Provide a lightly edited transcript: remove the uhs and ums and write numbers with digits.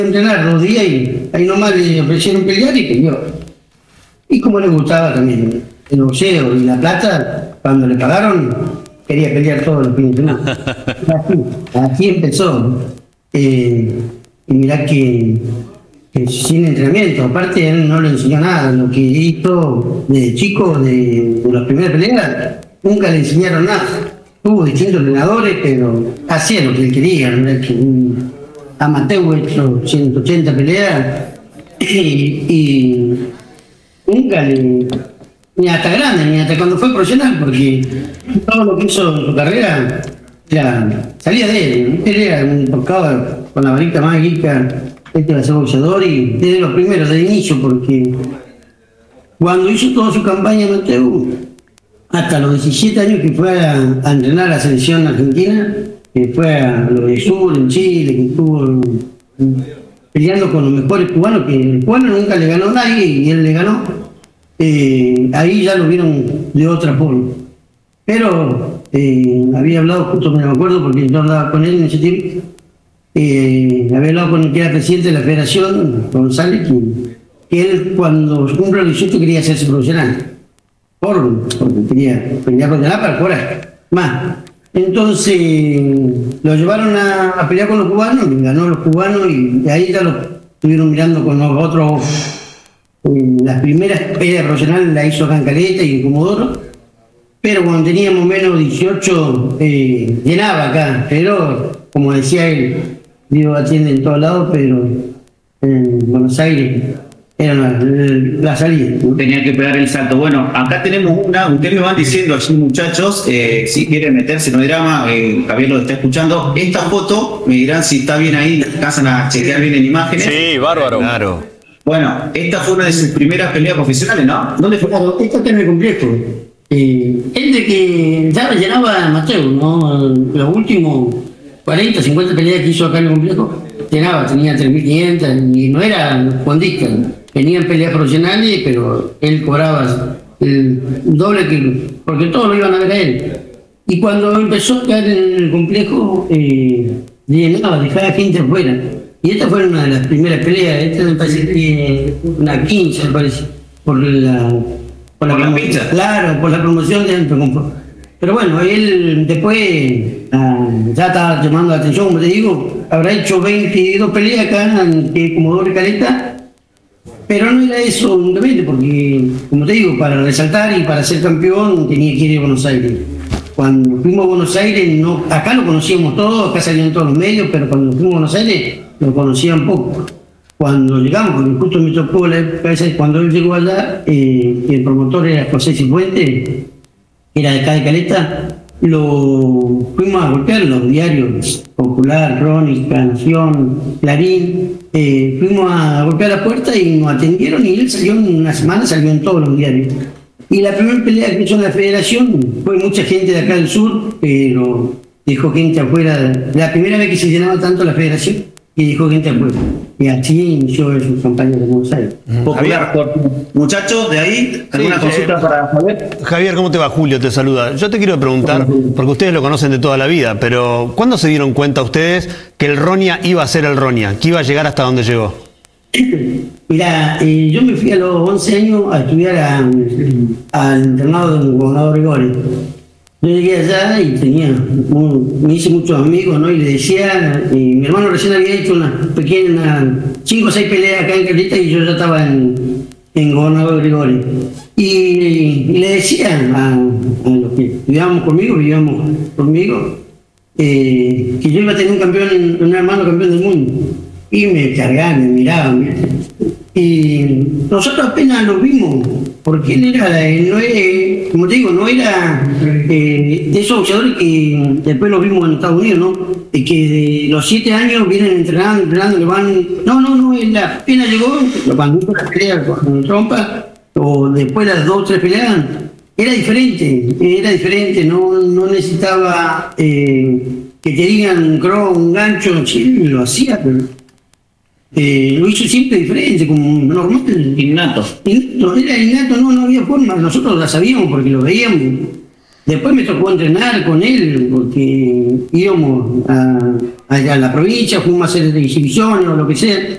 entrenar 2 días y ahí nomás le ofrecieron pelear y peleó. Y como le gustaba también el boxeo y la plata, cuando le pagaron, quería pelear todos los fines de semana. Así empezó. Y mirá que sin entrenamiento, aparte él no le enseñó nada, lo que hizo de chico, de las primeras peleas, nunca le enseñaron nada. Tuvo distintos entrenadores, pero hacía lo que él quería, no era que un amateur hecho 180 peleas y nunca le, ni hasta grande, ni hasta cuando fue profesional, porque todo lo que hizo en su carrera salía de él. Él era un tocaba con la varita mágica, este va a ser boxeador y desde los primeros, de inicio, porque cuando hizo toda su campaña en Mateo, hasta los 17 años que fue a entrenar a la selección argentina, que fue a lo de Sur, en Chile, que estuvo peleando con los mejores cubanos, que el cubano nunca le ganó a nadie y él le ganó. Ahí ya lo vieron de otra forma. Pero había hablado, justo me acuerdo porque yo hablaba con él en ese tiempo, había hablado con el que era presidente de la federación, González, que él cuando cumple los 18 quería hacerse profesional, porque quería pelear profesional para jugar más. Entonces lo llevaron a pelear con los cubanos, y ganó los cubanos y ahí ya lo estuvieron mirando con los otros. Las primeras peleas profesionales las hizo acá en Caleta y en Comodoro, pero cuando teníamos menos 18 llenaba acá, pero como decía él, digo, atiende en todos lados, pero en Buenos Aires era la salida, ¿no? Tenía que pegar el salto. Bueno, acá tenemos una, ustedes me van diciendo allí, muchachos, si quieren meterse en el drama, Javier lo está escuchando. Esta foto, me dirán si está bien ahí, alcanzan a chequear bien en imágenes. Sí, bárbaro. Claro. Bueno, esta fue una de sus primeras peleas profesionales, ¿no? ¿Dónde fue? Claro, esta está en el complejo. Él de que ya rellenaba Mateo, ¿no? Los últimos 40, 50 peleas que hizo acá en el complejo, tenía 3.500 y no era fondista. Tenían peleas profesionales, pero él cobraba el doble porque todos lo iban a ver a él. Y cuando empezó a caer en el complejo, llenaba, dejaba gente afuera. Y esta fue una de las primeras peleas. Esta me parece que una 15, me parece, por la pizza. Claro, por la promoción de Antocompo. Pero bueno, él después ya estaba llamando la atención, como te digo, habrá hecho 22 peleas acá en Comodoro y Caleta, pero no era eso únicamente, porque, como te digo, para resaltar y para ser campeón tenía que ir a Buenos Aires. Cuando fuimos a Buenos Aires, acá lo conocíamos todos, acá salían todos los medios, pero cuando fuimos a Buenos Aires lo conocían poco. Cuando llegamos, porque justo me tocó la época esa, cuando él llegó allá, el promotor era José Cifuentes, era de acá de Caleta, lo fuimos a golpear los diarios Popular, Crónica, Nación, Clarín, fuimos a golpear la puerta y nos atendieron y él salió en una semana, salió en todos los diarios. Y la primera pelea que hizo en la federación fue mucha gente de acá del sur, pero dejó gente afuera, la primera vez que se llenaba tanto la federación, y dejó gente afuera. Y así inició su campaña de Buenos Aires. Popular. Muchachos, de ahí, ¿alguna consulta para Javier? Javier, ¿cómo te va? Julio te saluda. Yo te quiero preguntar, porque ustedes lo conocen de toda la vida, pero ¿cuándo se dieron cuenta ustedes que el Ronia iba a ser el Ronia, que iba a llegar hasta donde llegó? Mirá, yo me fui a los 11 años a estudiar al internado del gobernador Grigori. Yo llegué allá y me hice muchos amigos, ¿no? Y le decía, mi hermano recién había hecho una pequeña, 5 o 6 peleas acá en Caleta y yo ya estaba en gobernador Grigori. Y le decía a los que vivíamos conmigo, que yo iba a tener un hermano campeón del mundo. Y me cargaban, me miraban. Y nosotros apenas lo vimos, porque él era, como te digo, no era de esos boxeadores que después lo vimos en Estados Unidos, ¿no? De que de los 7 años vienen entrenando, le van. No, él apenas llegó, lo mandó a pelear con trompa, o después las 2 o 3 peleas, era diferente, no necesitaba que te digan un gancho, sí, lo hacía, pero. Lo hizo siempre diferente, como normal. Innato. Era innato, no había forma. Nosotros la sabíamos porque lo veíamos. Después me tocó entrenar con él, porque íbamos a la provincia, fuimos a hacer exhibiciones o lo que sea.